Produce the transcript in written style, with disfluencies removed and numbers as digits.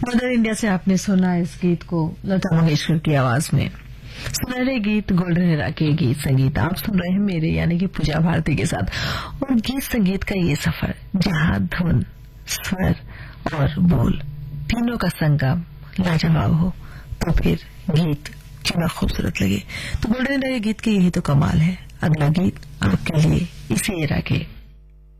Mother India से आपने सुना इस गीत को लता मंगेशकर की आवाज में। सुनहरे गीत गोल्डन एरा के गीत संगीत आप सुन रहे हैं मेरे यानी कि पूजा भारती के साथ। और गीत संगीत का ये सफर जहां धुन, स्वर और बोल तीनों का संगम लाजवाब हो तो फिर गीत कितना खूबसूरत लगे। तो गोल्डन एरा के गीत के यही तो कमाल है। अगला गीत आपके लिए इसी एरा के